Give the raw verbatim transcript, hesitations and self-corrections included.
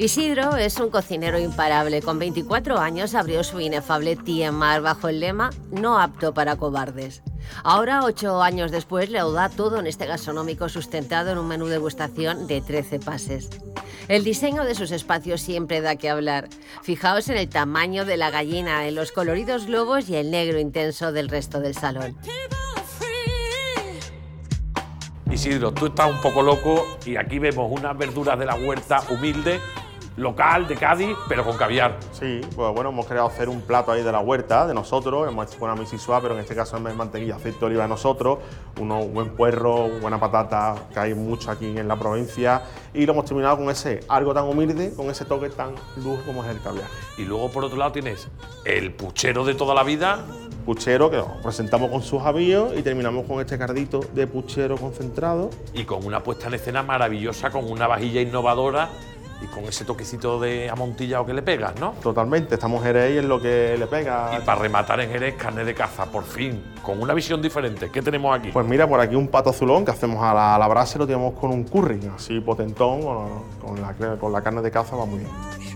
Isidro es un cocinero imparable. Con veinticuatro años abrió su inefable Tía Mar bajo el lema «No apto para cobardes». Ahora, ocho años después, le da todo en este gastronómico sustentado en un menú degustación de trece pases. El diseño de sus espacios siempre da que hablar. Fijaos en el tamaño de la gallina, en los coloridos globos y el negro intenso del resto del salón. Isidro, tú estás un poco loco y aquí vemos unas verduras de la huerta humilde, local, de Cádiz, pero con caviar. Sí, pues bueno, hemos querido hacer un plato ahí de la huerta, de nosotros, hemos hecho una misisua, pero en este caso en vez de mantequilla, aceite de oliva de nosotros, unos buen puerro, buena patata, que hay mucho aquí en la provincia, y lo hemos terminado con ese algo tan humilde, con ese toque tan lujo como es el caviar. Y luego por otro lado tienes el puchero de toda la vida. Puchero que lo presentamos con sus avíos y terminamos con este cardito de puchero concentrado. Y con una puesta en escena maravillosa, con una vajilla innovadora y con ese toquecito de amontillado que le pegas, ¿no? Totalmente, estamos Jerez y es lo que le pega. Y para rematar en Jerez, carne de caza, por fin, con una visión diferente. ¿Qué tenemos aquí? Pues mira, por aquí un pato azulón que hacemos a la, a la brasa y lo tenemos con un curry, así potentón, con, con, la, con la carne de caza va muy bien.